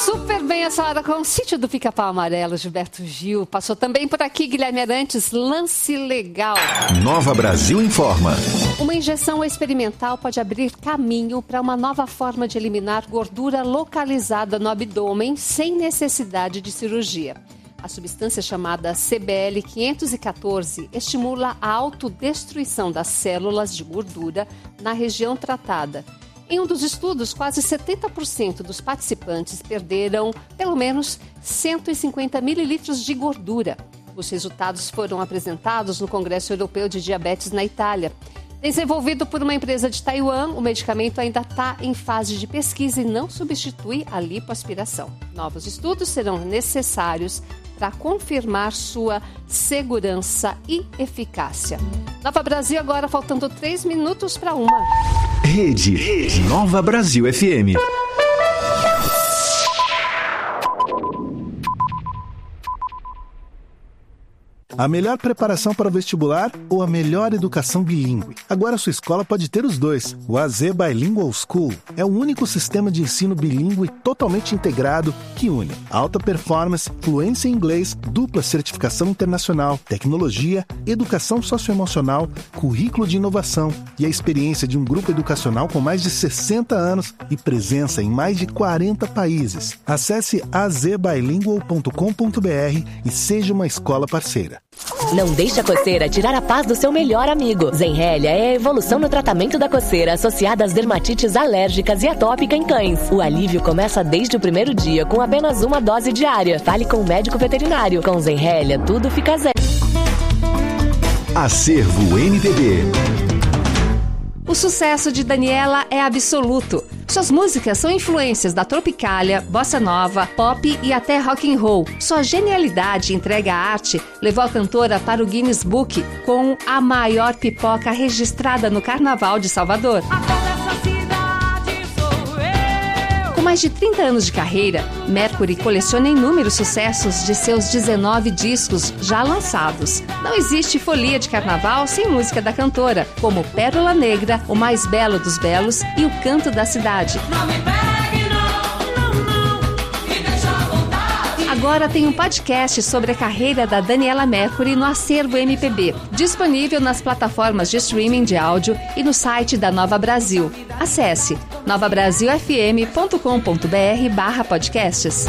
Super bem essa hora com o Sítio do Pica-Pau Amarelo, Gilberto Gil. Passou também por aqui Guilherme Arantes, Lance Legal. Nova Brasil informa. Uma injeção experimental pode abrir caminho para uma nova forma de eliminar gordura localizada no abdômen sem necessidade de cirurgia. A substância chamada CBL 514 estimula a autodestruição das células de gordura na região tratada. Em um dos estudos, quase 70% dos participantes perderam pelo menos 150 mililitros de gordura. Os resultados foram apresentados no Congresso Europeu de Diabetes na Itália. Desenvolvido por uma empresa de Taiwan, o medicamento ainda está em fase de pesquisa e não substitui a lipoaspiração. Novos estudos serão necessários para confirmar sua segurança e eficácia. Nova Brasil agora faltando 3 minutos para 1. Rede Nova Brasil FM. A melhor preparação para o vestibular ou a melhor educação bilíngue? Agora sua escola pode ter os dois. O AZ Bilingual School é o único sistema de ensino bilíngue totalmente integrado que une alta performance, fluência em inglês, dupla certificação internacional, tecnologia, educação socioemocional, currículo de inovação e a experiência de um grupo educacional com mais de 60 anos e presença em mais de 40 países. Acesse azbilingual.com.br e seja uma escola parceira. Não deixe a coceira tirar a paz do seu melhor amigo. Zenrelia é a evolução no tratamento da coceira associada às dermatites alérgicas e atópica em cães. O alívio começa desde o primeiro dia com apenas uma dose diária. Fale com o médico veterinário. Com Zenrelia, tudo fica zen. Acervo MPB. O sucesso de Daniela é absoluto. Suas músicas são influências da Tropicália, Bossa Nova, Pop e até Rock and Roll. Sua genialidade e entrega à arte levou a cantora para o Guinness Book com a maior pipoca registrada no Carnaval de Salvador. Com mais de 30 anos de carreira, Mercury coleciona inúmeros sucessos de seus 19 discos já lançados. Não existe folia de carnaval sem música da cantora, como Pérola Negra, O Mais Belo dos Belos e O Canto da Cidade. Agora tem um podcast sobre a carreira da Daniela Mercury no Acervo MPB, disponível nas plataformas de streaming de áudio e no site da Nova Brasil. Acesse novabrasilfm.com.br/podcasts.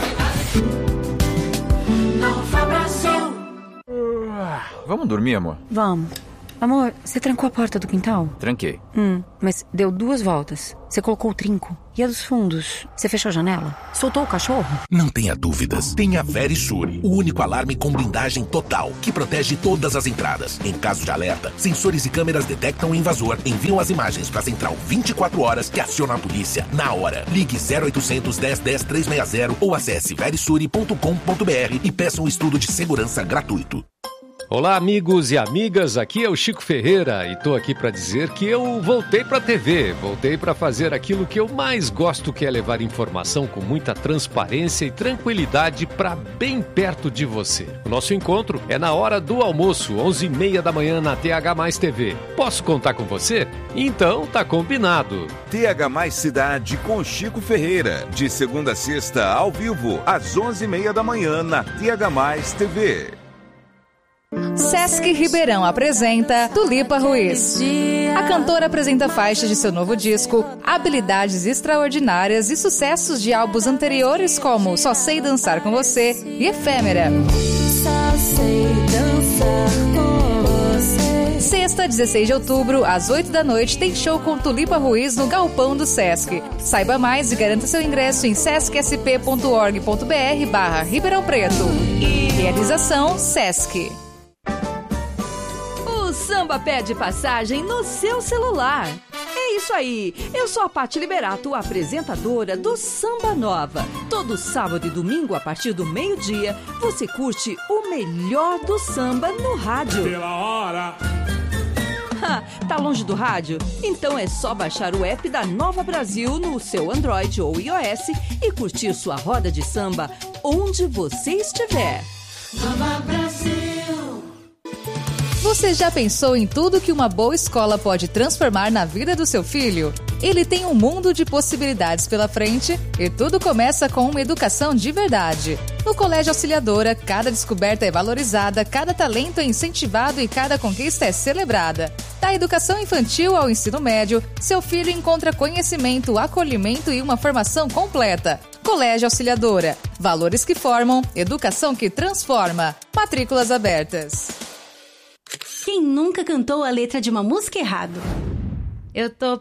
Vamos dormir, amor? Vamos. Amor, você trancou a porta do quintal? Tranquei. Mas deu 2 voltas. Você colocou o trinco. E a dos fundos? Você fechou a janela? Soltou o cachorro? Não tenha dúvidas. Tem a Verisure, o único alarme com blindagem total, que protege todas as entradas. Em caso de alerta, sensores e câmeras detectam o invasor, enviam as imagens para a central 24 horas que aciona a polícia na hora. Ligue 0800 10 10 360 ou acesse verisure.com.br e peça um estudo de segurança gratuito. Olá, amigos e amigas, aqui é o Chico Ferreira e tô aqui para dizer que eu voltei para a TV, voltei para fazer aquilo que eu mais gosto, que é levar informação com muita transparência e tranquilidade para bem perto de você. O nosso encontro é na hora do almoço, 11h30 da manhã na TH Mais TV. Posso contar com você? Então tá combinado. TH Mais Cidade com Chico Ferreira, de segunda a sexta ao vivo, às 11h30 da manhã na TH Mais TV. Sesc Ribeirão apresenta Tulipa Ruiz. A cantora apresenta faixas de seu novo disco, habilidades extraordinárias e sucessos de álbuns anteriores como Só Sei Dançar Com Você e Efêmera. Só sei dançar com você. Sexta, 16 de outubro, às 8 da noite, tem show com Tulipa Ruiz no Galpão do Sesc. Saiba mais e garanta seu ingresso em sescsp.org.br/Ribeirão Preto. Realização Sesc. O samba pede passagem no seu celular. É isso aí, eu sou a Paty Liberato, apresentadora do Samba Nova. Todo sábado e domingo, a partir do meio-dia, você curte o melhor do samba no rádio. Pela hora. Tá longe do rádio? Então é só baixar o app da Nova Brasil no seu Android ou iOS e curtir sua roda de samba onde você estiver. Nova Brasil. Você já pensou em tudo que uma boa escola pode transformar na vida do seu filho? Ele tem um mundo de possibilidades pela frente e tudo começa com uma educação de verdade. No Colégio Auxiliadora, cada descoberta é valorizada, cada talento é incentivado e cada conquista é celebrada. Da educação infantil ao ensino médio, seu filho encontra conhecimento, acolhimento e uma formação completa. Colégio Auxiliadora. Valores que formam, educação que transforma. Matrículas abertas. Quem nunca cantou a letra de uma música errado? Eu tô